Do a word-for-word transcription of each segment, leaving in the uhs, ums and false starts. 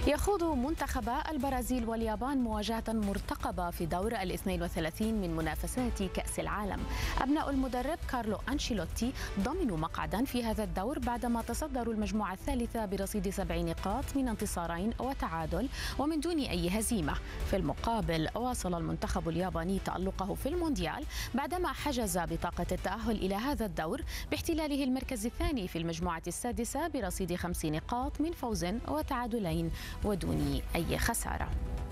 يخوض منتخبا البرازيل واليابان مواجهة مرتقبة في دور الاثنين وثلاثين من منافسات كأس العالم. أبناء المدرب كارلو أنشيلوتي ضمنوا مقعدا في هذا الدور بعدما تصدروا المجموعة الثالثة برصيد سبع نقاط من انتصارين وتعادل ومن دون أي هزيمة. في المقابل واصل المنتخب الياباني تألقه في المونديال بعدما حجز بطاقة التأهل إلى هذا الدور باحتلاله المركز الثاني في المجموعة السادسة برصيد خمس نقاط من فوز وتعادلين ودون أي خسارة.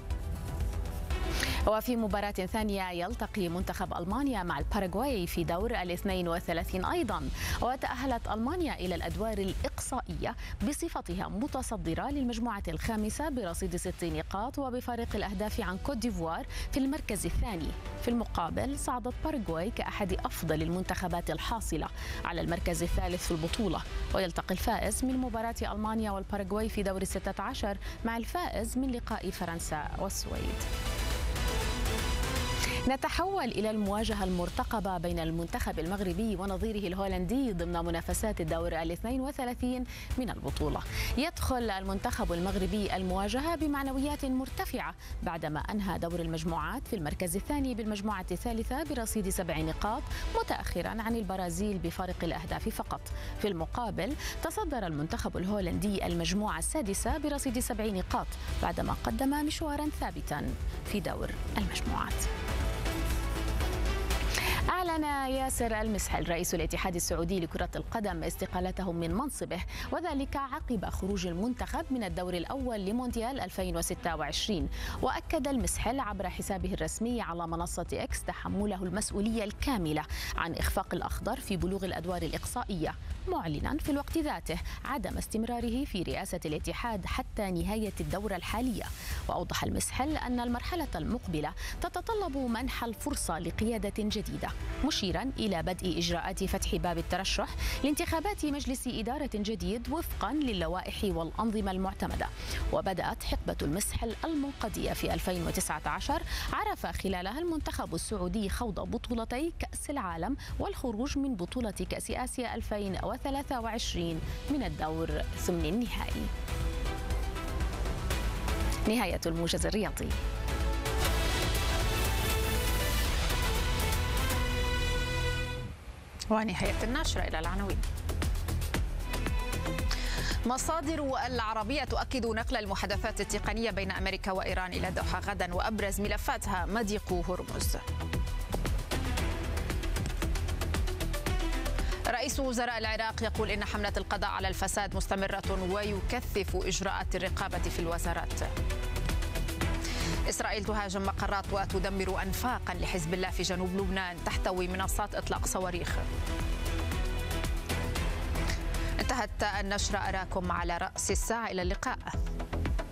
وفي مباراة ثانية يلتقي منتخب ألمانيا مع الباراغواي في دور الاثنين وثلاثين أيضا، وتأهلت ألمانيا إلى الأدوار الإقصائية بصفتها متصدرة للمجموعة الخامسة برصيد ست نقاط وبفارق الأهداف عن كوت ديفوار في المركز الثاني. في المقابل صعدت باراغواي كأحد أفضل المنتخبات الحاصلة على المركز الثالث في البطولة، ويلتقي الفائز من مباراة ألمانيا والباراغواي في دور الستة عشر مع الفائز من لقاء فرنسا والسويد. نتحول إلى المواجهة المرتقبة بين المنتخب المغربي ونظيره الهولندي ضمن منافسات الدور الاثنين وثلاثين من البطولة. يدخل المنتخب المغربي المواجهة بمعنويات مرتفعة بعدما أنهى دور المجموعات في المركز الثاني بالمجموعة الثالثة برصيد سبع نقاط متأخرا عن البرازيل بفارق الأهداف فقط. في المقابل تصدر المنتخب الهولندي المجموعة السادسة برصيد سبع نقاط بعدما قدم مشوارا ثابتا في دور المجموعات. أعلن ياسر المسحل رئيس الاتحاد السعودي لكرة القدم استقالته من منصبه، وذلك عقب خروج المنتخب من الدور الأول لمونديال ألفين وستة وعشرين. وأكد المسحل عبر حسابه الرسمي على منصة إكس تحمله المسؤولية الكاملة عن إخفاق الأخضر في بلوغ الأدوار الإقصائية، معلنا في الوقت ذاته عدم استمراره في رئاسة الاتحاد حتى نهاية الدورة الحالية. وأوضح المسحل أن المرحلة المقبلة تتطلب منح الفرصة لقيادة جديدة، مشيرا إلى بدء إجراءات فتح باب الترشح لانتخابات مجلس إدارة جديد وفقا للوائح والأنظمة المعتمدة. وبدأت حقبة المسحل المنقضية في ألفين وتسعة عشر عرف خلالها المنتخب السعودي خوض بطولتي كأس العالم والخروج من بطولة كأس آسيا ألفين وثلاثة وعشرين من الدور ثمن النهائي. نهاية الموجز الرياضي. ونهاية النشرة إلى العناوين. مصادر العربية تؤكد نقل المحادثات التقنية بين أمريكا وإيران إلى الدوحة غدا، وأبرز ملفاتها مضيق هرمز. رئيس وزراء العراق يقول إن حملة القضاء على الفساد مستمرة ويكثف إجراءات الرقابة في الوزارات. إسرائيل تهاجم مقرات وتدمر أنفاقا لحزب الله في جنوب لبنان تحتوي منصات إطلاق صواريخ. انتهت النشرة، أراكم على رأس الساعة، إلى اللقاء.